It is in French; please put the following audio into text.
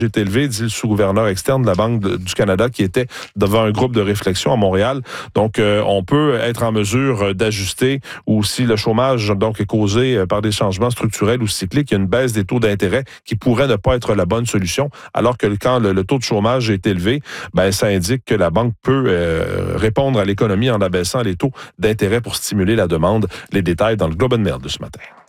est élevé, dit le sous-gouverneur externe de la Banque du Canada qui était devant un groupe de réflexion à Montréal. Donc, on peut être en mesure d'ajuster ou si le chômage donc est causé par des changements structurels ou cycliques, il y a une baisse des taux d'intérêt qui pourrait ne pas être la bonne solution, alors que quand le taux de chômage est élevé, ben ça indique que la banque peut répondre à l'économie en abaissant les taux d'intérêt pour stimuler la demande. Les détails dans le Globe and Mail de ce matin.